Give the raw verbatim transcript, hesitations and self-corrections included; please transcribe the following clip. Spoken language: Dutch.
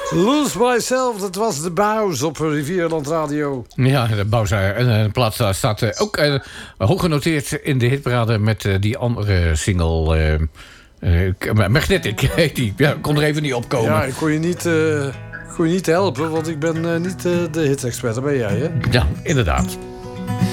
Lose Myself, dat was de Bausch op Rivierland Radio. Ja, de Bausch. En de plaat staat uh, ook uh, hoog genoteerd in de hitparade... met uh, die andere single... Uh, uh, Magnetic heet die. Ja, ik kon er even niet opkomen. Ja, ik kon je niet, uh, kon je niet helpen, want ik ben uh, niet uh, de hitsexpert. Dat ben jij, hè? Ja, inderdaad.